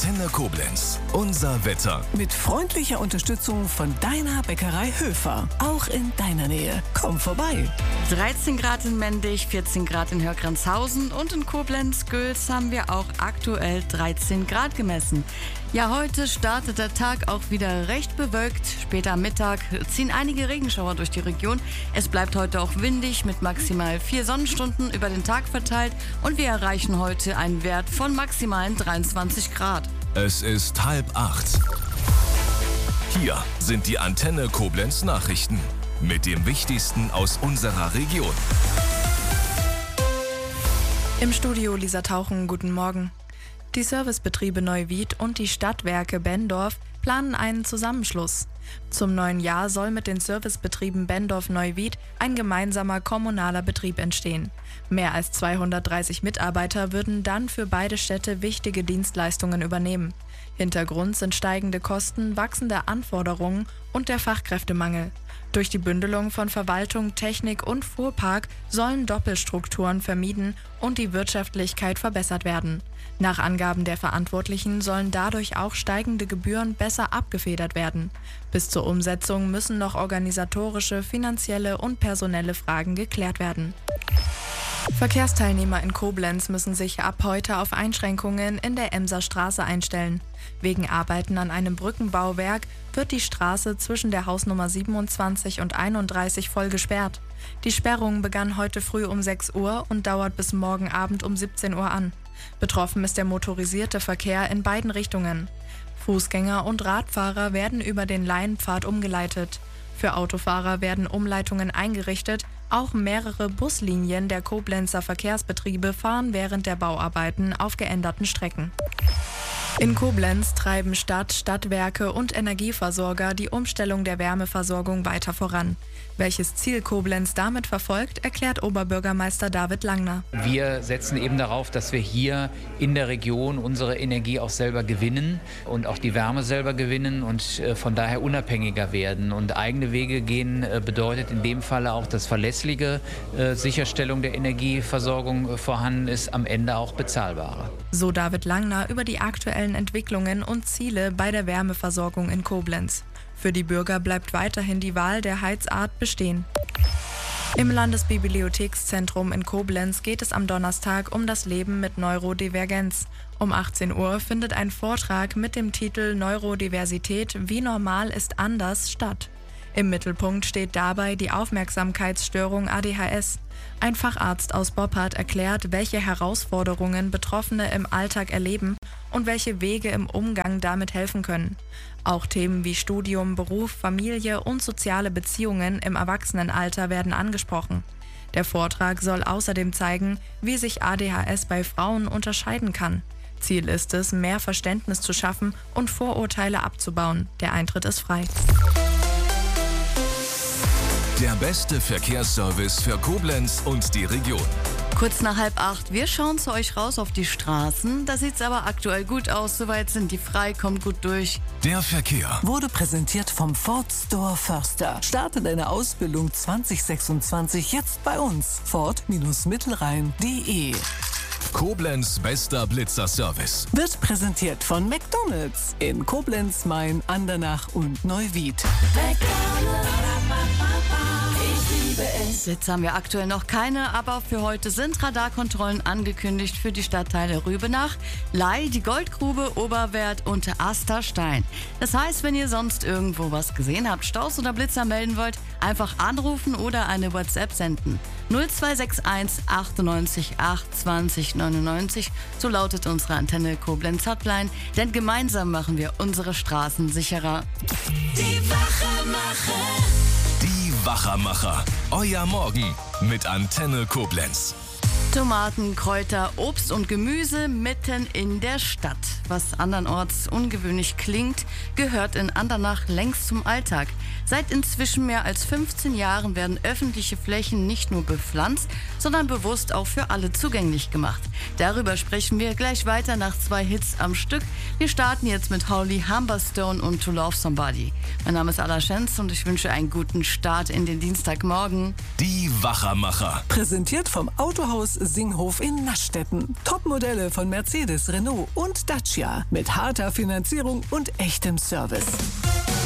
Antenne Koblenz. Unser Wetter. Mit freundlicher Unterstützung von deiner Bäckerei Höfer. Auch in deiner Nähe. Komm vorbei. 13 Grad in Mendig, 14 Grad in Hörgrenzhausen und in Koblenz-Gülz haben wir auch aktuell 13 Grad gemessen. Ja, heute startet der Tag auch wieder recht bewölkt. Später am Mittag ziehen einige Regenschauer durch die Region. Es bleibt heute auch windig mit maximal 4 Sonnenstunden über den Tag verteilt und wir erreichen heute einen Wert von maximalen 23 Grad. Es ist 7:30. Hier sind die Antenne Koblenz Nachrichten mit dem Wichtigsten aus unserer Region. Im Studio Lisa Tauchen, guten Morgen. Die Servicebetriebe Neuwied und die Stadtwerke Benndorf planen einen Zusammenschluss. Zum neuen Jahr soll mit den Servicebetrieben Benndorf-Neuwied ein gemeinsamer kommunaler Betrieb entstehen. Mehr als 230 Mitarbeiter würden dann für beide Städte wichtige Dienstleistungen übernehmen. Hintergrund sind steigende Kosten, wachsende Anforderungen und der Fachkräftemangel. Durch die Bündelung von Verwaltung, Technik und Fuhrpark sollen Doppelstrukturen vermieden und die Wirtschaftlichkeit verbessert werden. Nach Angaben der Verantwortlichen sollen dadurch auch steigende Gebühren besser abgefedert werden. Bis zur Umsetzung müssen noch organisatorische, finanzielle und personelle Fragen geklärt werden. Verkehrsteilnehmer in Koblenz müssen sich ab heute auf Einschränkungen in der Emser Straße einstellen. Wegen Arbeiten an einem Brückenbauwerk wird die Straße zwischen der Hausnummer 27 und 31 voll gesperrt. Die Sperrung begann heute früh um 6 Uhr und dauert bis morgen Abend um 17 Uhr an. Betroffen ist der motorisierte Verkehr in beiden Richtungen. Fußgänger und Radfahrer werden über den Laienpfad umgeleitet. Für Autofahrer werden Umleitungen eingerichtet. Auch mehrere Buslinien der Koblenzer Verkehrsbetriebe fahren während der Bauarbeiten auf geänderten Strecken. In Koblenz treiben Stadt, Stadtwerke und Energieversorger die Umstellung der Wärmeversorgung weiter voran. Welches Ziel Koblenz damit verfolgt, erklärt Oberbürgermeister David Langner. Wir setzen eben darauf, dass wir hier in der Region unsere Energie auch selber gewinnen und auch die Wärme selber gewinnen und von daher unabhängiger werden. Und eigene Wege gehen bedeutet in dem Falle auch, dass verlässliche Sicherstellung der Energieversorgung vorhanden ist, am Ende auch bezahlbare. So David Langner über die aktuellen Entwicklungen und Ziele bei der Wärmeversorgung in Koblenz. Für die Bürger bleibt weiterhin die Wahl der Heizart bestehen. Im Landesbibliothekszentrum in Koblenz geht es am Donnerstag um das Leben mit Neurodivergenz. Um 18 Uhr findet ein Vortrag mit dem Titel Neurodiversität – Wie normal ist anders statt. Im Mittelpunkt steht dabei die Aufmerksamkeitsstörung ADHS. Ein Facharzt aus Boppard erklärt, welche Herausforderungen Betroffene im Alltag erleben und welche Wege im Umgang damit helfen können. Auch Themen wie Studium, Beruf, Familie und soziale Beziehungen im Erwachsenenalter werden angesprochen. Der Vortrag soll außerdem zeigen, wie sich ADHS bei Frauen unterscheiden kann. Ziel ist es, mehr Verständnis zu schaffen und Vorurteile abzubauen. Der Eintritt ist frei. Der beste Verkehrsservice für Koblenz und die Region. Kurz nach 7:30, wir schauen zu euch raus auf die Straßen. Da sieht's aber aktuell gut aus, soweit sind die frei, kommt gut durch. Der Verkehr Wurde präsentiert vom Ford Store Förster. Starte deine Ausbildung 2026 jetzt bei uns. Ford-Mittelrhein.de. Koblenz bester Blitzerservice. Wird präsentiert von McDonald's in Koblenz, Main, Andernach und Neuwied. Blitze haben wir aktuell noch keine, aber für heute sind Radarkontrollen angekündigt für die Stadtteile Rübenach, Ley, die Goldgrube, Oberwert und Asterstein. Das heißt, wenn ihr sonst irgendwo was gesehen habt, Staus oder Blitzer melden wollt, einfach anrufen oder eine WhatsApp senden. 0261 98 820 99, so lautet unsere Antenne Koblenz Hotline, denn gemeinsam machen wir unsere Straßen sicherer. Die Wachermacher. Euer Morgen mit Antenne Koblenz. Tomaten, Kräuter, Obst und Gemüse mitten in der Stadt. Was andernorts ungewöhnlich klingt, gehört in Andernach längst zum Alltag. Seit inzwischen mehr als 15 Jahren werden öffentliche Flächen nicht nur bepflanzt, sondern bewusst auch für alle zugänglich gemacht. Darüber sprechen wir gleich weiter nach 2 Hits am Stück. Wir starten jetzt mit Holly Humberstone und To Love Somebody. Mein Name ist Ala Schenz und ich wünsche einen guten Start in den Dienstagmorgen. Die Wachermacher. Präsentiert vom Autohaus Singhof in Naschstetten. Topmodelle von Mercedes, Renault und Dacia mit harter Finanzierung und echtem Service.